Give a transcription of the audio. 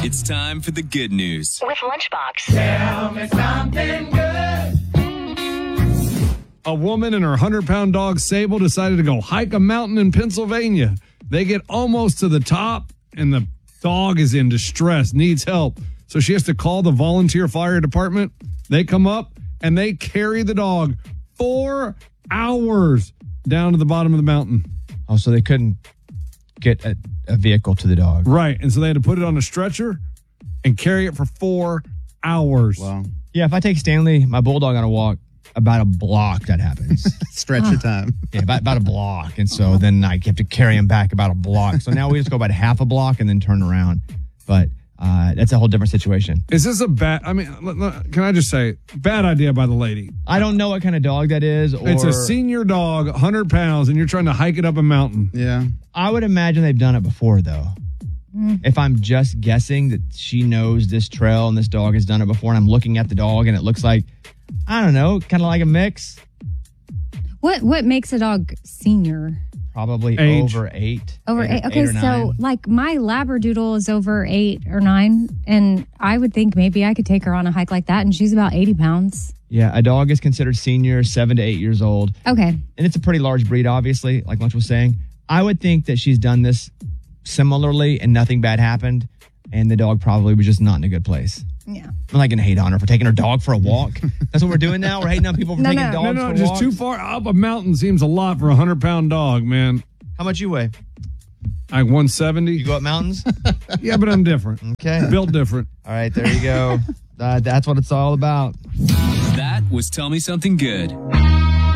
It's time for the good news. With Lunchbox. Tell me something good. A woman and her 100-pound dog Sable decided to go hike a mountain in Pennsylvania. They get almost to the top, and the dog is in distress, needs help. So she has to call the volunteer fire department. They come up, and they carry the dog 4 hours down to the bottom of the mountain. Oh, so they couldn't get a vehicle to the dog. Right, and so they had to put it on a stretcher and carry it for 4 hours. Wow. Yeah, if I take Stanley, my bulldog, on a walk, about a block that happens. Stretcher time. Yeah, about a block. And so then I have to carry him back about a block. So now we just go about half a block and then turn around. But that's a whole different situation. Is this a bad, can I just say, bad idea by the lady? I don't know what kind of dog that is. Or It's a senior dog, 100 pounds, and you're trying to hike it up a mountain. Yeah. I would imagine they've done it before, though. If I'm just guessing that she knows this trail and this dog has done it before, and I'm looking at the dog and it looks like, I don't know, kind of like a mix. What makes a dog senior? Probably Age. over 8. Over 8. Okay, 8 or so 9. like my Labradoodle is over 8 or 9, and I would think maybe I could take her on a hike like that, and she's about 80 pounds. Yeah, a dog is considered senior, 7 to 8 years old. Okay. And it's a pretty large breed, obviously, like Lunch was saying. I would think that she's done this similarly and nothing bad happened, and the dog probably was just not in a good place. Yeah. I'm not going to hate on her for taking her dog for a walk. That's what we're doing now? We're hating on people for taking dogs for just walks? too far up a mountain seems a lot for a 100-pound dog, man. How much you weigh? Like 170. You go up mountains? Yeah, but I'm different. Okay. Built different. All right, there you go. That's what it's all about. That was Tell Me Something Good.